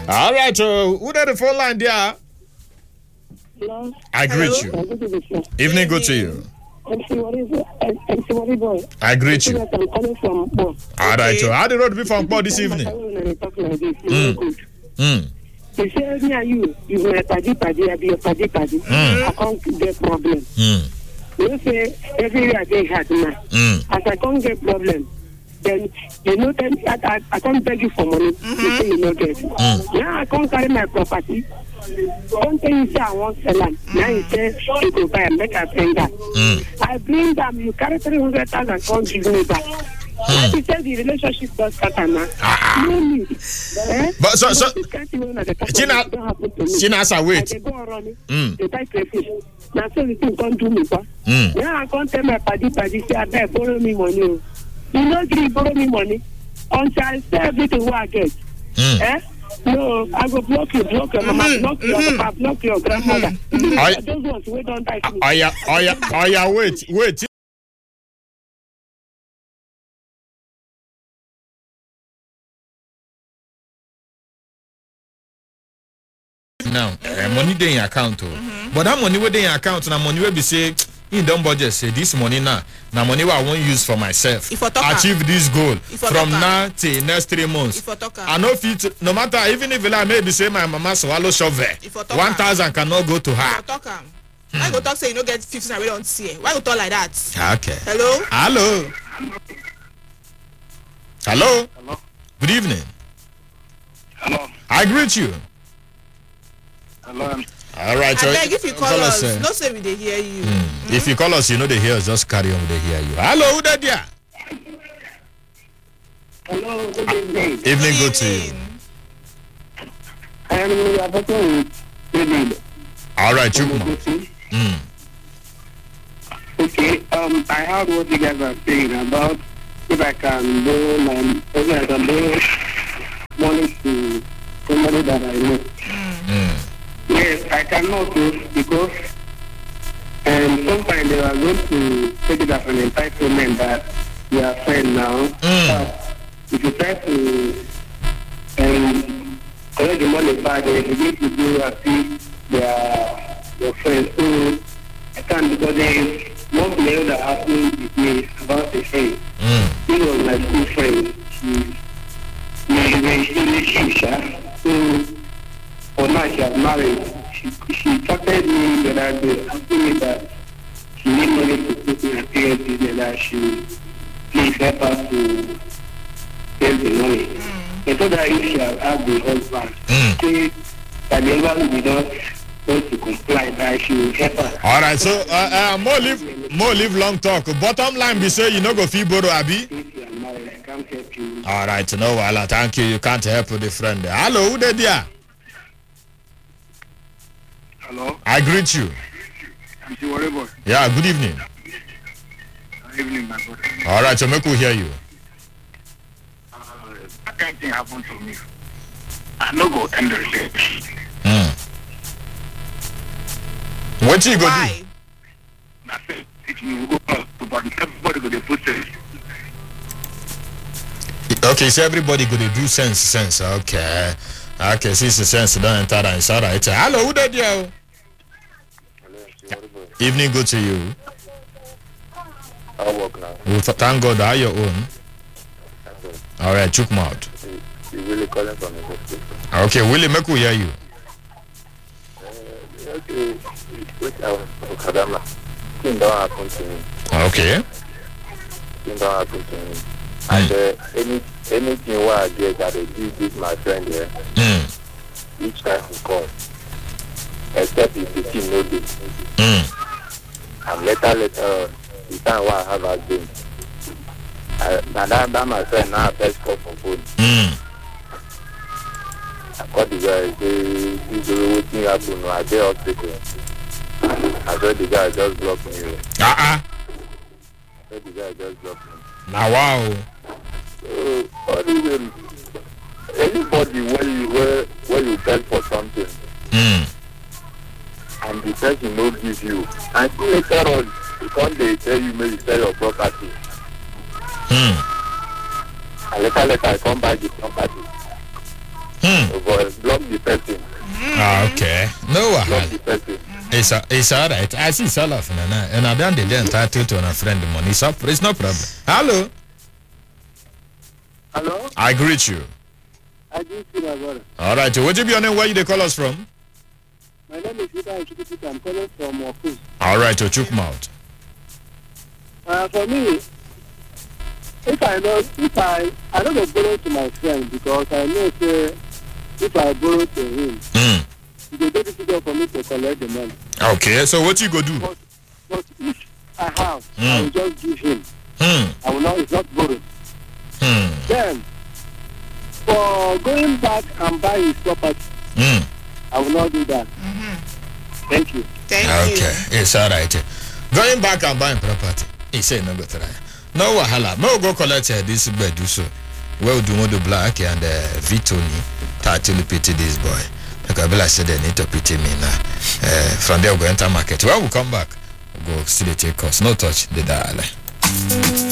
All right, who did the phone line there? Hello. I greet you. Evening, good to you. MC Wari boy. I greet you. I'm calling from Bo. All right, how the road be from Bo this evening? They say me and you were paddy, I be a paddy. I can't get problem. You say every year they had now. As I can't get problem, then you know then I can't beg you for money. You say you don't get. Now I can't carry my property. One thing you say I want sell them. Now you say you go buy and make a bring that. I bring them, you carry 300,000, can't give me back. Like you said, the relationship does scatter now. No need. But so China, wait. They go around they buy crayfish. Now so the thing can't do me, but now I can't tell my paddy, say I better borrow me money. You know, you borrow me money until I sell everything what I get. No, I go block your mama, block your papa, block your grandmother. Those ones wait don't die. Oh yeah, wait. Now, money dey in account, but that money wey dey in account na money wey be say in don budget say this money now money wey I wan use for myself achieve this goal from now till next 3 months. I no fit, no matter even if I maybe say my mama swallow shovel 1,000 cannot go to her. Why go talk say you no get 50 we don't see? Why you talk like that? Okay. Hello. Good evening. Hello. I greet you. Hello. All right. I beg if you call us, no say we dey hear you. If you call us, you know they hear us. Just carry on. They hear you. Hello, who there? Hello, good evening. Evening, good to you. I am talking with David. All right, Chukma. Okay, I heard what you guys are saying about if I can borrow money to somebody that I know. Yes, I cannot because sometimes they are going to take it as an entitlement that you are friends now. But if you try to collect the money back, they begin to do as if they are your friends. So I can't, because there is one player that happened with me about a friend. He was my school friend. So for now she has married. She contacted me the other day, asking me that she needs money to put in her parents' business, that she please help her to get the money. I told her if she has asked the husband, say that the husband will not want to comply, that she will help her. All right, so more live long talk. Bottom line be say you no go fee borrow, abi? If you are married, I can't help you. All right, no wala, thank you. You can't help the friend. Hello, who there? Hello. I greet you. MC Wari boy. Yeah, good evening. Good evening, my brother. All right, so make we hear you. That kind of thing happened to me. I no go end the relationship. What you go do? Why? I said, if you go to body, everybody go to put sense. Okay, so everybody go to do sense. Okay, since the sense don't enter, that it's all right. Hello, who there? Evening, good to you. I'll work now. Well, thank God, how your own? All right, chook mouth. You really calling from the hospital? Okay, Willie, make we hear you. Okay, which I was from Kadama. Thing don't happen to me. Okay. Thing don't happen to me. And anything what I get that I do with my friend here, each time he calls, except if the team no do. And later, the time what I have a game. That my friend now best call for phone. I called the guy, say, what thing happened? I get hospital. I said the guy just blocked me. I said the guy just blocked me. Now wow. So anybody where you beg for something, and the person no give you, and still later on, because they tell you maybe sell your property. And later I come back the property. So, but block the person. Okay. No Block wahala. the person. It's all right. I see Salaf and I don't the entitled to a friend the money. It's no problem. Hello. Hello? I greet you. I didn't see my brother. All right. What you be your name? Where you they call us from? My name is Vita Chukupita. I'm calling from Oku. All right, to Chukmouth. For me, I don't go borrow to my friend because I know say if I borrow to him, it will be difficult for me to collect the money. Okay, so what you go do? But if I have, I will just give him. I will not, it's not borrow. Then, for going back and buy his property, I will not do that. Thank you. Thank you. Okay, it's all right. Going back and buying property. He said no go try. No wahala. No go collect this bed do so. Well do want the black and Vitoni totally pity this boy. Because Bella said they need to pity me now. From there we go enter market. When we come back, we'll go still take course. No touch the dial.